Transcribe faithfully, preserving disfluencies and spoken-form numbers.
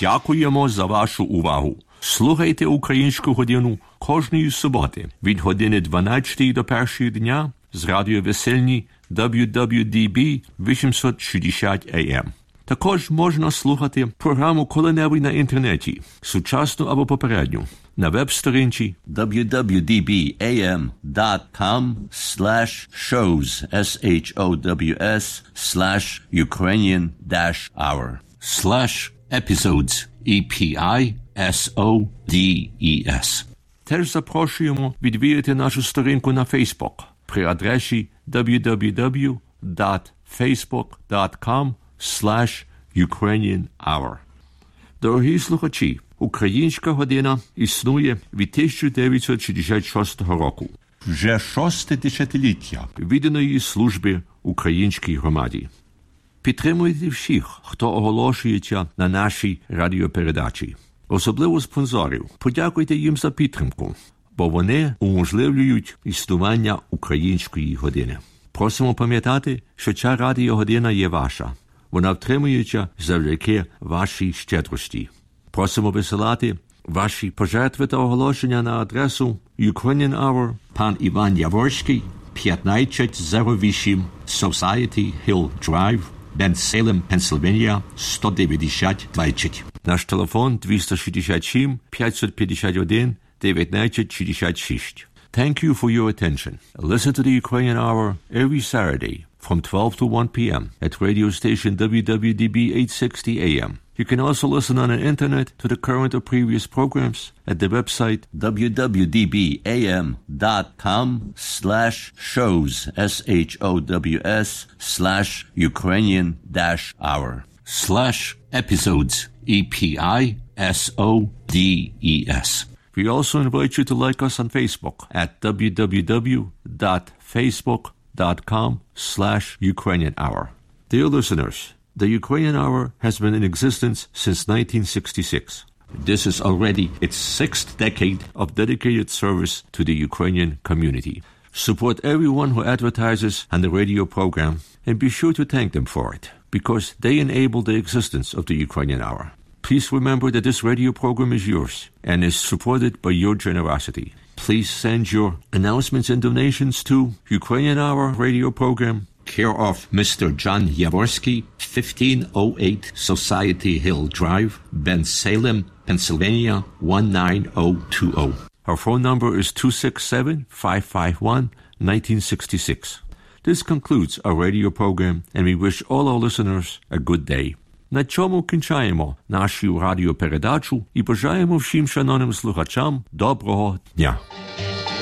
Дякуємо за вашу увагу. Слухайте Українську годину кожної суботи від години дванадцятої до першої дня з радіо Весельні дабл ю дабл ю ді бі вісімсот шістдесят ей ем. Також можна слухати програму коли-небудь на інтернеті, сучасну або попередню, на веб-сторінці дабл ю дабл ю ді бі ей ем крапка ком слеш шоус слеш Ukrainian dash hour slash episodes E P I S O D E S. Теж запрошуємо відвідати нашу сторінку на Facebook при адресі дабл ю дабл ю дабл ю крапка фейсбук крапка ком слеш Ukrainian hour. Дорогі слухачі, Українська година існує від тисяча дев'ятсот шістдесят шостого року. Вже шосте десятиліття відданої служби українській громаді. Підтримуйте всіх, хто оголошується на нашій радіопередачі. Особливо спонсорів. Подякуйте їм за підтримку, бо вони уможливлюють існування Української години. Просимо пам'ятати, що ця радіогодина є ваша. Вона втримується завдяки вашій щедрості. Просимо висилати ваші пожертви та оголошення на адресу Ukrainian Hour, пан Іван Яворський, п'ятнадцять зero вісім Society Hill Drive, Бенсалем, Пенсильванія, сто дев'яносто двадцять. Наш телефон два шість сім п'ятсот п'ятдесят один дев'ятнадцять шістдесят шість. Thank you for your attention. Listen to the Ukrainian Hour every Saturday from twelve to one p.m. at radio station W W D B eight sixty A M. You can also listen on the internet to the current or previous programs at the website dabl yu dabl yu d b a m dot com slash shows S H O W S slash Ukrainian dash hour slash episodes E P I S O D E S. We also invite you to like us on Facebook at w w w dot facebook dot com slash Ukrainian hour. Dear listeners, the Ukrainian Hour has been in existence since nineteen sixty-six. This is already its sixth decade of dedicated service to the Ukrainian community. Support everyone who advertises on the radio program and be sure to thank them for it, because they enable the existence of the Ukrainian Hour. Please remember that this radio program is yours and is supported by your generosity. Please send your announcements and donations to Ukrainian Hour radio program, care of Mister John Yaworsky, fifteen oh eight Society Hill Drive, Bensalem, Pennsylvania, one nine oh two oh. Our phone number is two six seven, five five one, one nine six six. This concludes our radio program, and we wish all our listeners a good day. На цьому кінчаємо нашу радіопередачу і бажаємо всім шановним слухачам доброго дня.